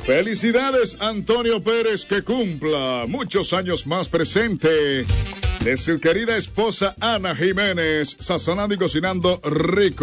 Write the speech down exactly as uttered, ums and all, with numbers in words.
Felicidades, Antonio Pérez, que cumpla muchos años más presente de su querida esposa Ana Jiménez, sazonando y cocinando rico.